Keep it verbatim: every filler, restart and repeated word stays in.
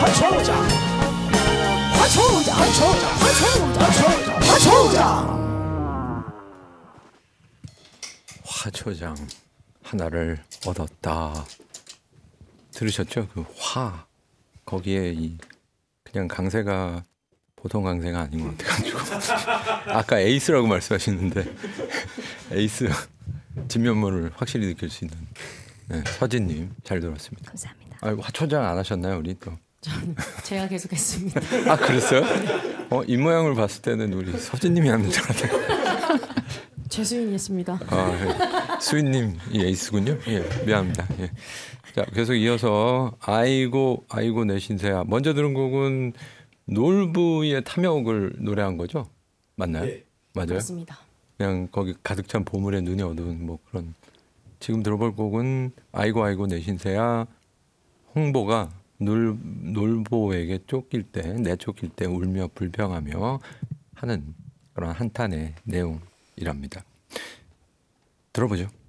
화초장 화초장 화초장 화초장 화초장 화초장 하나를 얻었다. 들으셨죠? 그 화 거기에 이 그냥 강세가 보통 강세가 아닌 것 같아가지고 아까 에이스라고 말씀하시는데 에이스 진면모를 확실히 느낄 수 있는 네, 서진님 잘 들었습니다. 감사합니다. 아, 화초장 안 하셨나요 우리 또? 전 제가 계속했습니다. 아 그랬어요? 어, 입 모양을 봤을 때는 우리 서진님이 하는 줄 알았어요. 최수인이었습니다. 아, 예. 수인님이 에이스군요. 예, 미안합니다. 예. 자, 계속 이어서 아이고 아이고 내 신세야. 먼저 들은 곡은 놀부의 탐욕을 노래한 거죠? 맞나요? 네. 맞아요. 그렇습니다. 그냥 거기 가득 찬 보물에 눈이 어두운 뭐 그런. 지금 들어볼 곡은 아이고 아이고 내 신세야. 홍보가 놀 놀보에게 쫓길 때 내쫓길 때 울며 불평하며 하는 그런 한탄의 내용이랍니다. 들어보죠.